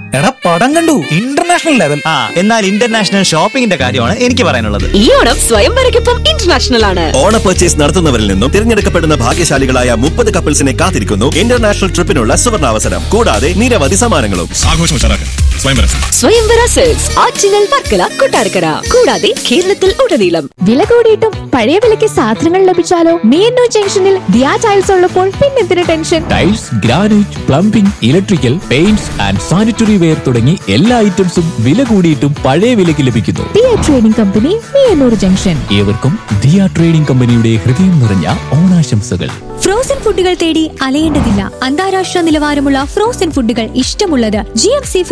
എടാ പടം കണ്ടു, ഇന്റർനാഷണൽ ലെവൽ. എന്നാൽ ഇന്റർനാഷണൽ ഷോപ്പിംഗിന്റെ കാര്യമാണ് എനിക്ക് പറയാനുള്ളത്. ഈ ഓണം സ്വയംവരയ്ക്കൊപ്പം ഇന്റർനാഷണൽ ആണ്. ഓണ പർച്ചേസ് നടത്തുന്നവരിൽ നിന്നും തിരഞ്ഞെടുക്കപ്പെടുന്ന ഭാഗ്യശാലികളായ 30 കപ്പിൾസിനെ കാത്തിരിക്കുന്നു ഇന്റർനാഷണൽ ട്രിപ്പിനുള്ള സുവർണാവസരം. കൂടാതെ നിരവധി സമ്മാനങ്ങളും. സ്വയംവര സെൽസ് ആറ്റിങ്ങൽ, വർക്കല, കൊട്ടാരക്കര, കൂടാതെ കേരളത്തിൽ ഉടനീളം. വില കൂടിയിട്ടും പഴയ വിലയ്ക്ക് സാധനങ്ങൾ ലഭിച്ചാലോ? മീനു ജംഗ്ഷനിൽ ദിയാ ടൈൽസ് ഉള്ളപ്പോൾ പിന്നെന്തിന് tension? Tiles, granite, plumbing, electrical, paints and sanitary ware തുടങ്ങി എല്ലാ ഐറ്റംസും വില കൂടിയിട്ടും പഴയ വിലയ്ക്ക് ലഭിക്കുന്നു. Diya trading company, Meenur junction. ഏവർക്കും ദിയ ട്രേഡിംഗ് കമ്പനിയുടെ ഹൃദയം നിറഞ്ഞ ഓണാശംസകൾ. ഫ്രോസൺ ഫുഡുകൾ തേടി അലയേണ്ടതില്ല. അന്താരാഷ്ട്ര നിലവാരമുള്ള ഫ്രോസൺ ഫുഡുകൾ ഇഷ്ടമുള്ളത് GMC